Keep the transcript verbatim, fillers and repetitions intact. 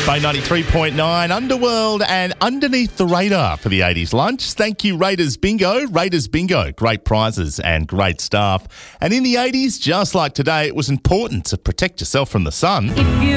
Bay ninety-three point nine, Underworld and Underneath the Radar for the eighties lunch. Thank you, Raiders Bingo. Raiders Bingo, great prizes and great staff. And in the eighties, just like today, it was important to protect yourself from the sun. If you